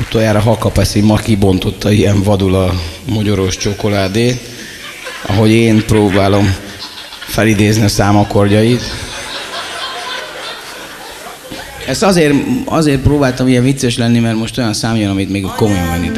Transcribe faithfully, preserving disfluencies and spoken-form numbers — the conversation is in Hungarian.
Utoljára Hakapeszi ma kibontotta ilyen vadul a mogyoros csokoládét, ahogy én próbálom felidézni a számakordjait. Ezt azért, azért próbáltam ilyen vicces lenni, mert most olyan szám jön, amit még komolyan venni